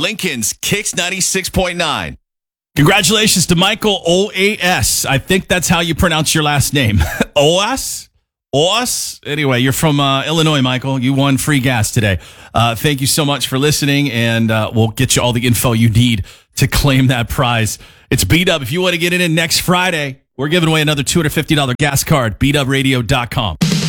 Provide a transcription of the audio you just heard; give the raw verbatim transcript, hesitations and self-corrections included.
Lincoln's Kicks ninety-six point nine. Congratulations to Michael O A S. I think that's how you pronounce your last name. O A S? O A S? Anyway, you're from uh, Illinois, Michael. You won free gas today. Uh, thank you so much for listening, and uh, we'll get you all the info you need to claim that prize. It's B-Dub. If you want to get in it next Friday, we're giving away another two hundred fifty dollars gas card, b dub radio dot com.